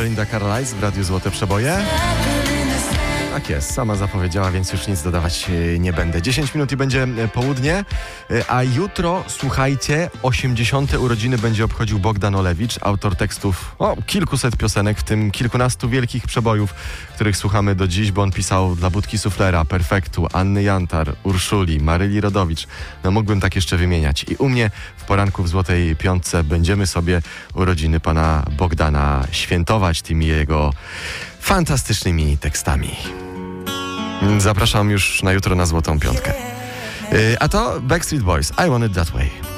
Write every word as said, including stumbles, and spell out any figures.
Belinda Carlisle w Radiu Złote Przeboje. Tak jest, sama zapowiedziała, więc już nic dodawać nie będę. dziesięć minut i będzie południe, a jutro, słuchajcie, osiemdziesiąte urodziny będzie obchodził Bogdan Olewicz, autor tekstów o kilkuset piosenek, w tym kilkunastu wielkich przebojów, których słuchamy do dziś, bo on pisał dla Budki Suflera, Perfektu, Anny Jantar, Urszuli, Maryli Rodowicz. No mógłbym tak jeszcze wymieniać. I u mnie w poranku w Złotej Piątce będziemy sobie urodziny pana Bogdana świętować tymi jego fantastycznymi tekstami. Zapraszam już na jutro na Złotą Piątkę. A to Backstreet Boys, I Want It That Way.